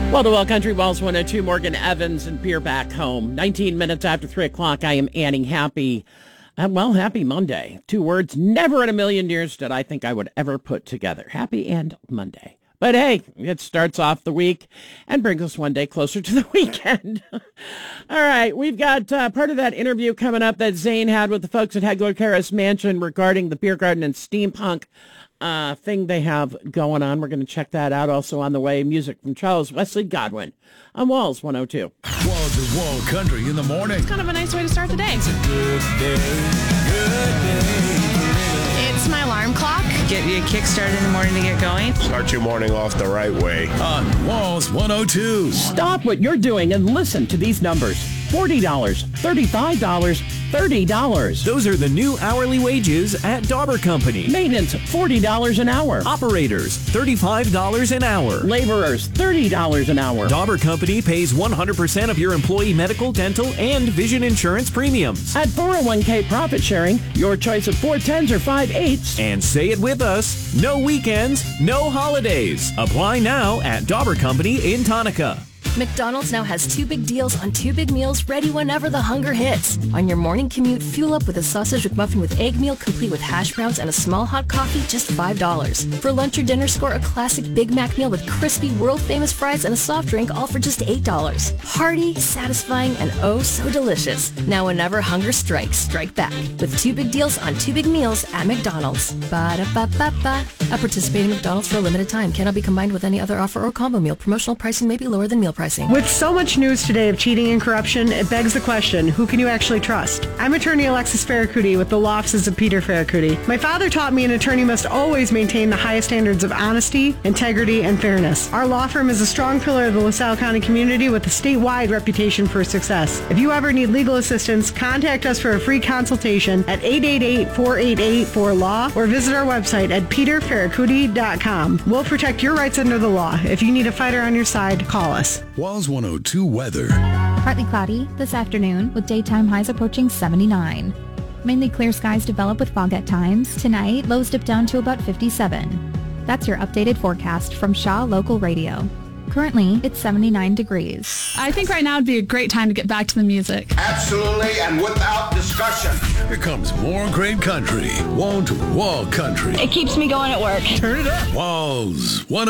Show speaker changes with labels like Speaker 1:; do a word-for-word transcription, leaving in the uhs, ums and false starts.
Speaker 1: Well, to Well Country Walls one oh two, Morgan Evans and Beer Back Home. nineteen minutes after three o'clock, I am Annie. Happy, uh, well, happy Monday. Two words never in a million years did I think I would ever put together. Happy and Monday. But hey, it starts off the week and brings us one day closer to the weekend. All right, we've got uh, part of that interview coming up that Zane had with the folks at Hegler Terrace Mansion regarding the beer garden and steampunk uh, thing they have going on. We're going to check that out. Also on the way, music from Charles Wesley Godwin on Walls one oh two.
Speaker 2: Wall to Wall Country in the morning.
Speaker 3: It's kind of a nice way to start the day.
Speaker 2: It's a good day, good day.
Speaker 3: It's my alarm clock.
Speaker 4: Get you a kickstart in the morning to get going.
Speaker 5: Start your morning off the right way.
Speaker 2: On Walls one oh two.
Speaker 1: Stop what you're doing and listen to these numbers. forty dollars, thirty-five dollars, thirty dollars.
Speaker 6: Those are the new hourly wages at Dauber Company.
Speaker 1: Maintenance, forty dollars an hour.
Speaker 6: Operators, thirty-five dollars an hour.
Speaker 1: Laborers, thirty dollars an hour.
Speaker 6: Dauber Company pays one hundred percent of your employee medical, dental, and vision insurance premiums.
Speaker 1: At four oh one k profit sharing, your choice of four tens or five eights.
Speaker 6: And say it with us, no weekends, no holidays. Apply now at Dauber Company in Tonka.
Speaker 7: McDonald's now has two big deals on two big meals ready whenever the hunger hits. On your morning commute, fuel up with a sausage McMuffin with egg meal complete with hash browns and a small hot coffee, just five dollars. For lunch or dinner, score a classic Big Mac meal with crispy, world-famous fries and a soft drink, all for just eight dollars. Hearty, satisfying, and oh so delicious. Now whenever hunger strikes, strike back with two big deals on two big meals at McDonald's. Ba-da-ba-ba-ba. At participating McDonald's for a limited time. Cannot be combined with any other offer or combo meal. Promotional pricing may be lower than meal pricing.
Speaker 8: With so much news today of cheating and corruption, it begs the question, who can you actually trust? I'm attorney Alexis Ferracuti with the law offices of Peter Ferracuti. My father taught me an attorney must always maintain the highest standards of honesty, integrity, and fairness. Our law firm is a strong pillar of the LaSalle County community with a statewide reputation for success. If you ever need legal assistance, contact us for a free consultation at eight eight eight, four eight eight, four L A W or visit our website at peter ferracuti dot com. We'll protect your rights under the law. If you need a fighter on your side, call us.
Speaker 2: Walls one oh two weather.
Speaker 9: Partly cloudy this afternoon with daytime highs approaching seventy-nine. Mainly clear skies develop with fog at times. Tonight, lows dip down to about fifty-seven. That's your updated forecast from Shaw Local Radio. Currently, it's seventy-nine degrees.
Speaker 3: I think right now would be a great time to get back to the music.
Speaker 5: Absolutely and without discussion.
Speaker 2: Here comes more great country. Wall to Wall Country.
Speaker 10: It keeps me going at work.
Speaker 2: Turn it up. Walls one oh two.